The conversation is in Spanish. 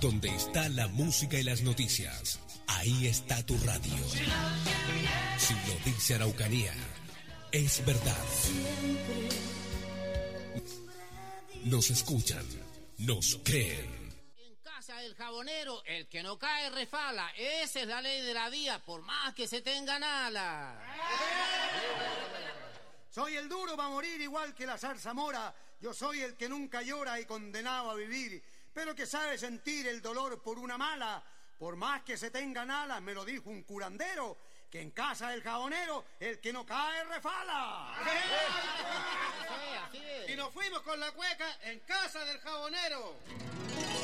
Donde está la música y las noticias, ahí está tu radio. Si lo dice Araucanía, es verdad. Nos escuchan, nos creen. En casa del jabonero, el que no cae refala. Esa es la ley de la vía, por más que se tengan alas. Soy el duro, va a morir igual que la zarzamora. Yo soy el que nunca llora y condenado a vivir, pero que sabe sentir el dolor por una mala. Por más que se tengan alas, me lo dijo un curandero, que en casa del jabonero el que no cae refala. Así es. Y nos fuimos con la cueca en casa del jabonero.